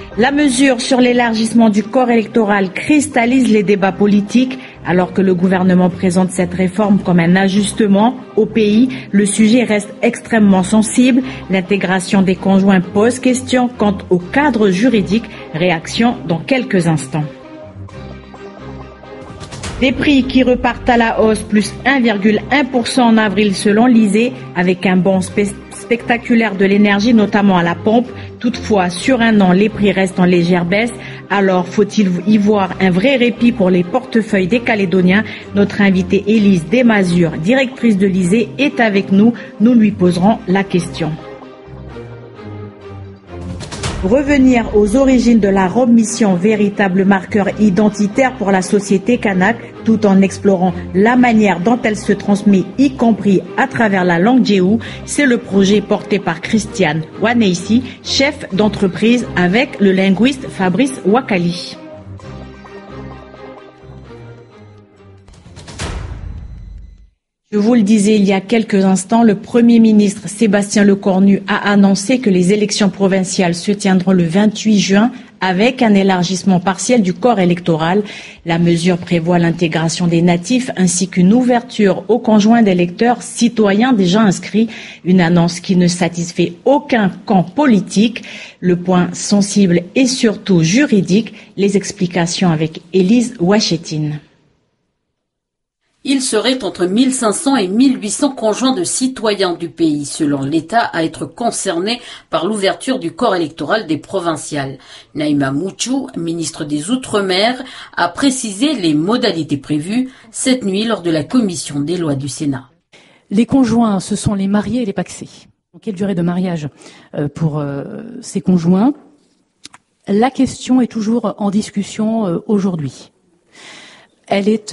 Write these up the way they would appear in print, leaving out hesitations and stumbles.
La mesure sur l'élargissement du corps électoral cristallise les débats politiques. Alors que le gouvernement présente cette réforme comme un ajustement au pays, le sujet reste extrêmement sensible. L'intégration des conjoints pose question quant au cadre juridique. Réaction dans quelques instants. Des prix qui repartent à la hausse, plus 1,1% en avril selon l'ISEE, avec un bond spectaculaire de l'énergie, notamment à la pompe. Toutefois, sur un an, les prix restent en légère baisse. Alors, faut-il y voir un vrai répit pour les portefeuilles des Calédoniens? Notre invitée Élise Desmazures, directrice de l'ISEE, est avec nous. Nous lui poserons la question. Revenir aux origines de la robe mission, véritable marqueur identitaire pour la société kanak, tout en explorant la manière dont elle se transmet, y compris à travers la langue djéou, c'est le projet porté par Christiane Waneissi, chef d'entreprise, avec le linguiste Fabrice Wakali. Je vous le disais il y a quelques instants, le Premier ministre Sébastien Lecornu a annoncé que les élections provinciales se tiendront le 28 juin avec un élargissement partiel du corps électoral. La mesure prévoit l'intégration des natifs ainsi qu'une ouverture aux conjoints d'électeurs citoyens déjà inscrits. Une annonce qui ne satisfait aucun camp politique. Le point sensible est surtout juridique. Les explications avec Élise Ouachetine. Il serait entre 1500 et 1800 conjoints de citoyens du pays, selon l'État, à être concernés par l'ouverture du corps électoral des provinciales. Naïma Mouchou, ministre des Outre-mer, a précisé les modalités prévues cette nuit lors de la commission des lois du Sénat. Les conjoints, ce sont les mariés et les pacsés. Quelle durée de mariage pour ces conjoints? La question est toujours en discussion aujourd'hui. Elle est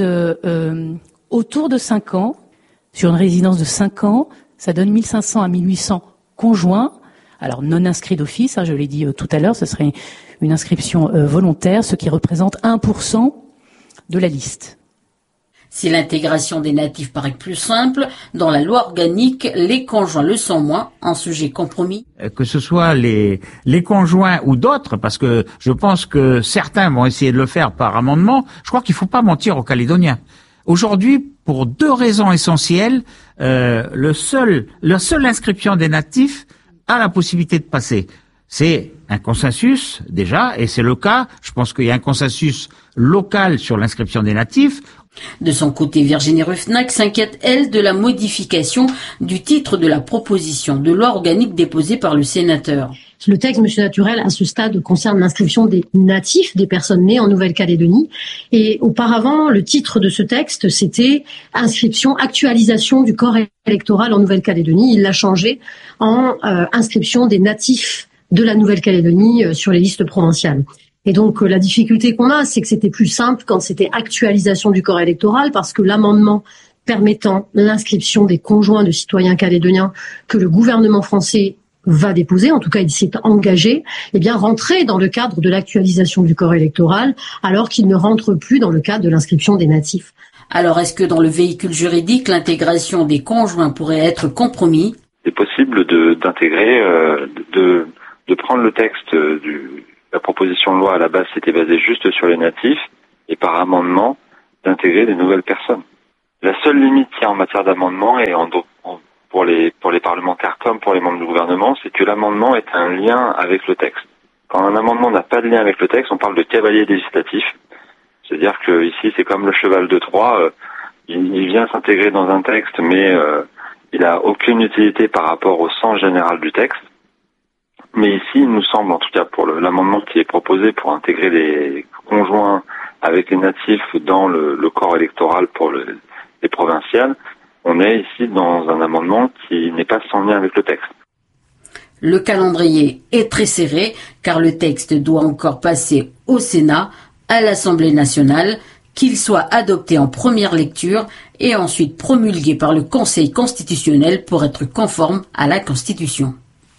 autour de 5 ans, sur une résidence de 5 ans, ça donne 1500 à 1800 conjoints, alors non inscrits d'office, je l'ai dit tout à l'heure, ce serait une inscription volontaire, ce qui représente 1% de la liste. Si l'intégration des natifs paraît plus simple, dans la loi organique, les conjoints le sont moins, un sujet compromis. Que ce soit les conjoints ou d'autres, parce que je pense que certains vont essayer de le faire par amendement, je crois qu'il ne faut pas mentir aux Calédoniens. Aujourd'hui, pour 2 raisons essentielles, la seule inscription des natifs a la possibilité de passer. C'est un consensus, déjà, et c'est le cas. Je pense qu'il y a un consensus local sur l'inscription des natifs. De son côté, Virginie Ruffnac s'inquiète, elle, de la modification du titre de la proposition de loi organique déposée par le sénateur. Le texte, Monsieur Naturel, à ce stade, concerne l'inscription des natifs, des personnes nées en Nouvelle-Calédonie. Et auparavant, le titre de ce texte, c'était actualisation du corps électoral en Nouvelle-Calédonie. Il l'a changé en inscription des natifs de la Nouvelle-Calédonie sur les listes provinciales. Et donc, la difficulté qu'on a, c'est que c'était plus simple quand c'était actualisation du corps électoral, parce que l'amendement permettant l'inscription des conjoints de citoyens calédoniens que le gouvernement français va déposer, en tout cas il s'est engagé, rentrer dans le cadre de l'actualisation du corps électoral, alors qu'il ne rentre plus dans le cadre de l'inscription des natifs. Alors, est-ce que dans le véhicule juridique, l'intégration des conjoints pourrait être compromis? C'est possible d'intégrer, de prendre le texte la proposition de loi à la base s'était basée juste sur les natifs et par amendement d'intégrer des nouvelles personnes. La seule limite qu'il y a en matière d'amendement et pour les parlementaires comme pour les membres du gouvernement, c'est que l'amendement est un lien avec le texte. Quand un amendement n'a pas de lien avec le texte, on parle de cavalier législatif. C'est-à-dire que ici c'est comme le cheval de Troie, il vient s'intégrer dans un texte mais il a aucune utilité par rapport au sens général du texte. Mais ici, il nous semble, en tout cas pour l'amendement qui est proposé pour intégrer les conjoints avec les natifs dans le corps électoral pour les provinciales, on est ici dans un amendement qui n'est pas sans lien avec le texte. Le calendrier est très serré car le texte doit encore passer au Sénat, à l'Assemblée nationale, qu'il soit adopté en première lecture et ensuite promulgué par le Conseil constitutionnel pour être conforme à la Constitution.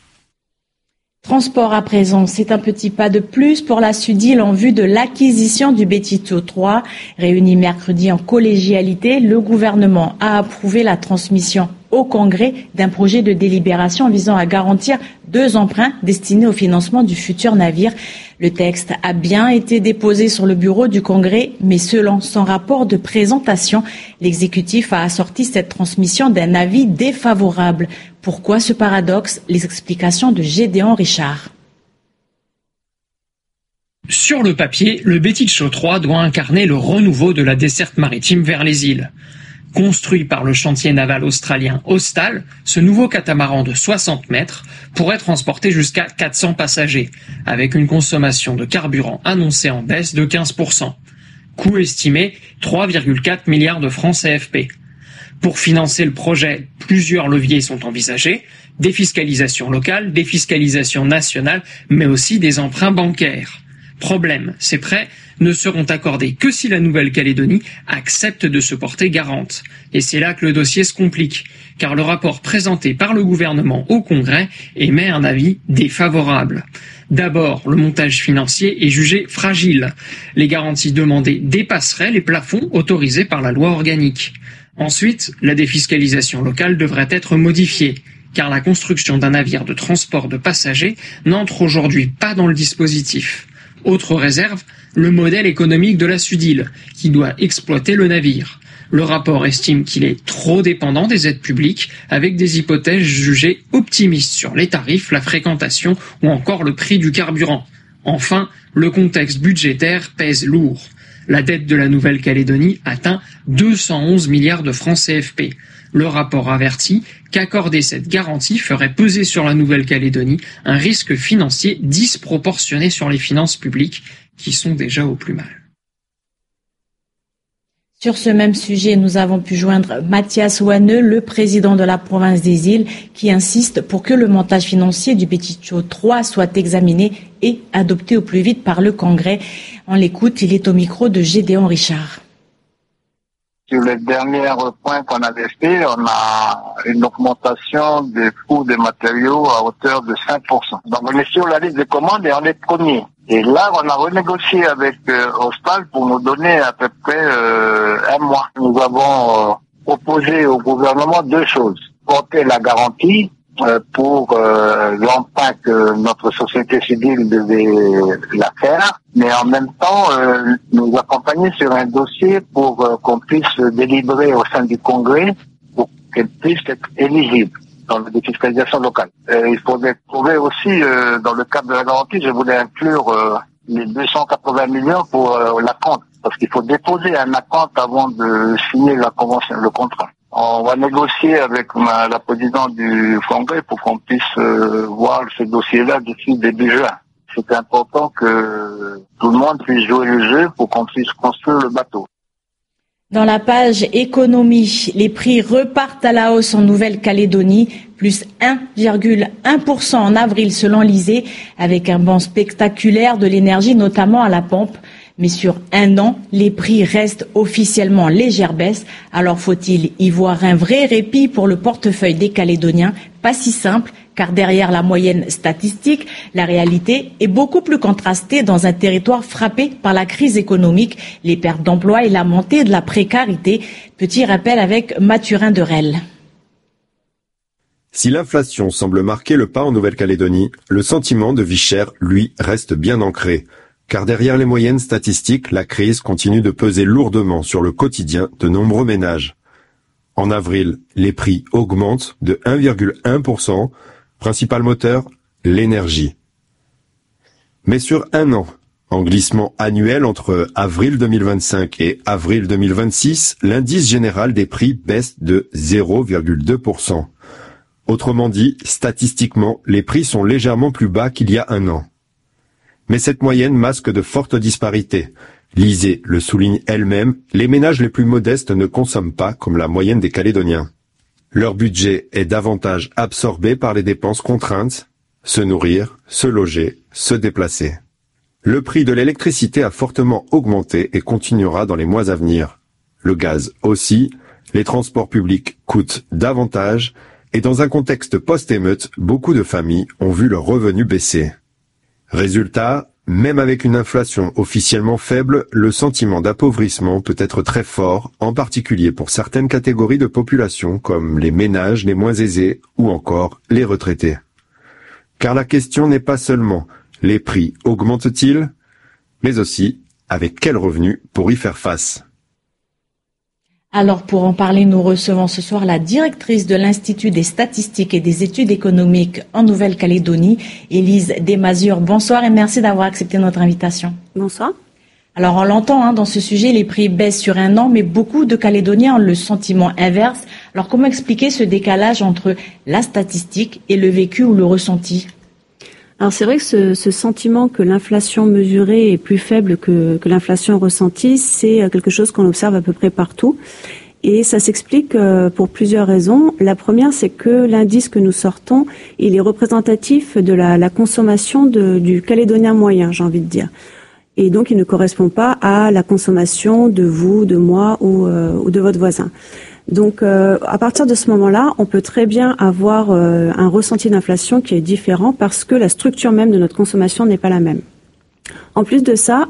Transport à présent, c'est un petit pas de plus pour la Sudile en vue de l'acquisition du Betito 3. Réuni mercredi en collégialité, le gouvernement a approuvé la transmission au Congrès d'un projet de délibération visant à garantir 2 emprunts destinés au financement du futur navire. Le texte a bien été déposé sur le bureau du Congrès, mais selon son rapport de présentation, l'exécutif a assorti cette transmission d'un avis défavorable. Pourquoi ce paradoxe? Les explications de Gédéon Richard. Sur le papier, le Betitcho 3 doit incarner le renouveau de la desserte maritime vers les îles. Construit par le chantier naval australien Austal, ce nouveau catamaran de 60 mètres pourrait transporter jusqu'à 400 passagers, avec une consommation de carburant annoncée en baisse de 15%. Coût estimé 3,4 milliards de francs CFP. Pour financer le projet, plusieurs leviers sont envisagés, défiscalisation locale, défiscalisation nationale, mais aussi des emprunts bancaires. Problème, ces prêts ne seront accordés que si la Nouvelle-Calédonie accepte de se porter garante. Et c'est là que le dossier se complique, car le rapport présenté par le gouvernement au Congrès émet un avis défavorable. D'abord, le montage financier est jugé fragile. Les garanties demandées dépasseraient les plafonds autorisés par la loi organique. Ensuite, la défiscalisation locale devrait être modifiée, car la construction d'un navire de transport de passagers n'entre aujourd'hui pas dans le dispositif. Autre réserve, le modèle économique de la Sudîle, qui doit exploiter le navire. Le rapport estime qu'il est trop dépendant des aides publiques, avec des hypothèses jugées optimistes sur les tarifs, la fréquentation ou encore le prix du carburant. Enfin, le contexte budgétaire pèse lourd. La dette de la Nouvelle-Calédonie atteint 211 milliards de francs CFP. Le rapport avertit qu'accorder cette garantie ferait peser sur la Nouvelle-Calédonie un risque financier disproportionné sur les finances publiques qui sont déjà au plus mal. Sur ce même sujet, nous avons pu joindre Mathias Wanneux, le président de la province des Îles, qui insiste pour que le montage financier du Betitcho 3 soit examiné et adopté au plus vite par le Congrès. On l'écoute, il est au micro de Gédéon Richard. Sur les derniers points qu'on avait fait, on a une augmentation des coûts des matériaux à hauteur de 5%. Donc on est sur la liste de commandes et on est premier. Et là, on a renégocié avec Austal pour nous donner à peu près 1 mois. Nous avons proposé au gouvernement 2 choses. Porter la garantie pour l'emprunt que notre société civile devait la faire, mais en même temps nous accompagner sur un dossier pour qu'on puisse délibérer au sein du Congrès pour qu'elle puisse être éligible dans la défiscalisation locale. Il faudrait trouver aussi, dans le cadre de la garantie, je voulais inclure les 280 millions pour l'acompte, parce qu'il faut déposer un acompte avant de signer la convention, le contrat. On va négocier avec la présidente du Congrès pour qu'on puisse voir ce dossier-là d'ici début juin. C'est important que tout le monde puisse jouer le jeu pour qu'on puisse construire le bateau. Dans la page économie, les prix repartent à la hausse en Nouvelle-Calédonie, plus 1,1% en avril selon l'ISEE, avec un bond spectaculaire de l'énergie, notamment à la pompe. Mais sur 1 an, les prix restent officiellement en légère baisse. Alors faut-il y voir un vrai répit pour le portefeuille des Calédoniens? Pas si simple, car derrière la moyenne statistique, la réalité est beaucoup plus contrastée dans un territoire frappé par la crise économique, les pertes d'emploi et la montée de la précarité. Petit rappel avec Mathurin Derel. Si l'inflation semble marquer le pas en Nouvelle-Calédonie, le sentiment de vie chère, lui, reste bien ancré. Car derrière les moyennes statistiques, la crise continue de peser lourdement sur le quotidien de nombreux ménages. En avril, les prix augmentent de 1,1%, principal moteur, l'énergie. Mais sur 1 an, en glissement annuel entre avril 2025 et avril 2026, l'indice général des prix baisse de 0,2%. Autrement dit, statistiquement, les prix sont légèrement plus bas qu'il y a 1 an. Mais cette moyenne masque de fortes disparités. L'ISEE le souligne elle-même, les ménages les plus modestes ne consomment pas comme la moyenne des Calédoniens. Leur budget est davantage absorbé par les dépenses contraintes, se nourrir, se loger, se déplacer. Le prix de l'électricité a fortement augmenté et continuera dans les mois à venir. Le gaz aussi, les transports publics coûtent davantage et dans un contexte post-émeute, beaucoup de familles ont vu leurs revenus baisser. Résultat, Même avec une inflation officiellement faible, le sentiment d'appauvrissement peut être très fort, en particulier pour certaines catégories de population comme les ménages les moins aisés ou encore les retraités. Car la question n'est pas seulement les prix augmentent-ils, mais aussi avec quels revenus pour y faire face. Alors pour en parler, nous recevons ce soir la directrice de l'Institut des statistiques et des études économiques en Nouvelle-Calédonie, Élise Desmazures. Bonsoir et merci d'avoir accepté notre invitation. Bonsoir. Alors on l'entend dans ce sujet, les prix baissent sur un an, mais beaucoup de Calédoniens ont le sentiment inverse. Alors comment expliquer ce décalage entre la statistique et le vécu ou le ressenti ? Alors c'est vrai que ce sentiment que l'inflation mesurée est plus faible que l'inflation ressentie, c'est quelque chose qu'on observe à peu près partout. Et ça s'explique pour plusieurs raisons. La première, c'est que l'indice que nous sortons, il est représentatif de la consommation du Calédonien moyen, j'ai envie de dire. Et donc il ne correspond pas à la consommation de vous, de moi ou de votre voisin. Donc, à partir de ce moment-là, on peut très bien avoir un ressenti d'inflation qui est différent parce que la structure même de notre consommation n'est pas la même. En plus de ça,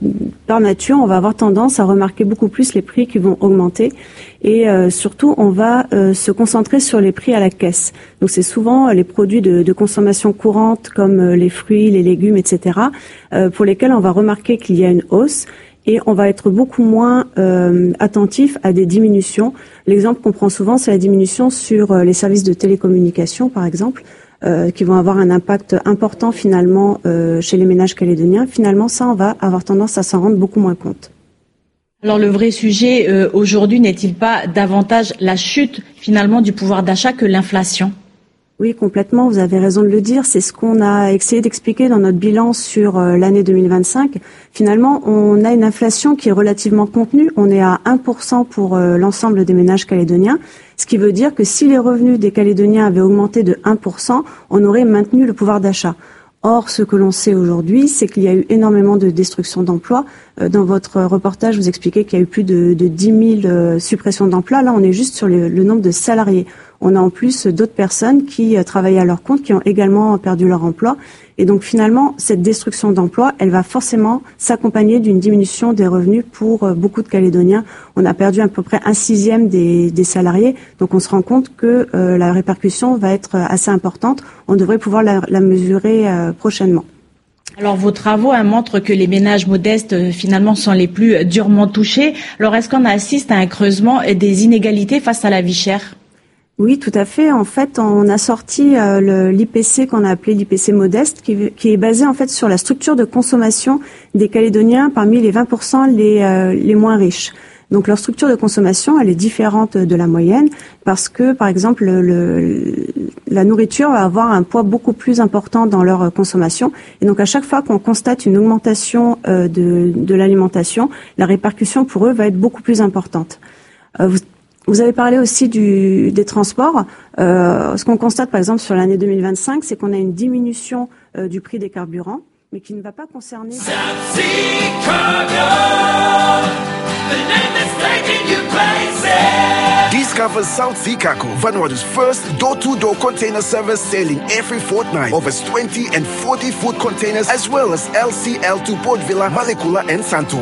par nature, on va avoir tendance à remarquer beaucoup plus les prix qui vont augmenter et surtout, on va se concentrer sur les prix à la caisse. Donc, c'est souvent les produits de consommation courante comme les fruits, les légumes, etc., pour lesquels on va remarquer qu'il y a une hausse. Et on va être beaucoup moins attentif à des diminutions. L'exemple qu'on prend souvent, c'est la diminution sur les services de télécommunication, par exemple, qui vont avoir un impact important finalement chez les ménages calédoniens. Finalement, ça, on va avoir tendance à s'en rendre beaucoup moins compte. Alors le vrai sujet aujourd'hui n'est-il pas davantage la chute finalement du pouvoir d'achat que l'inflation ? Oui, complètement, vous avez raison de le dire. C'est ce qu'on a essayé d'expliquer dans notre bilan sur l'année 2025. Finalement, on a une inflation qui est relativement contenue. On est à 1% pour l'ensemble des ménages calédoniens, ce qui veut dire que si les revenus des Calédoniens avaient augmenté de 1%, on aurait maintenu le pouvoir d'achat. Or, ce que l'on sait aujourd'hui, c'est qu'il y a eu énormément de destruction d'emplois. Dans votre reportage, vous expliquez qu'il y a eu plus de 10 000 suppressions d'emplois. Là, on est juste sur le nombre de salariés. On a en plus d'autres personnes qui travaillaient à leur compte, qui ont également perdu leur emploi. Et donc, finalement, cette destruction d'emplois, elle va forcément s'accompagner d'une diminution des revenus pour beaucoup de Calédoniens. On a perdu à peu près 1/6 des salariés. Donc, on se rend compte que la répercussion va être assez importante. On devrait pouvoir la mesurer prochainement. Alors, vos travaux montrent que les ménages modestes, finalement, sont les plus durement touchés. Alors, est-ce qu'on assiste à un creusement des inégalités face à la vie chère ? Oui, tout à fait. En fait, on a sorti l'IPC qu'on a appelé l'IPC modeste, qui est basé en fait sur la structure de consommation des Calédoniens parmi les 20% les moins riches. Donc leur structure de consommation, elle est différente de la moyenne parce que, par exemple, la nourriture va avoir un poids beaucoup plus important dans leur consommation. Et donc à chaque fois qu'on constate une augmentation de l'alimentation, la répercussion pour eux va être beaucoup plus importante. Vous avez parlé aussi des transports. Ce qu'on constate, par exemple, sur l'année 2025, c'est qu'on a une diminution du prix des carburants, mais qui ne va pas concerner... Discover South Sea Cargo, Vanuatu's first door-to-door container service sailing every fortnight. Offers 20 and 40-foot containers as well as LCL to Port Vila, Malekula and Santo.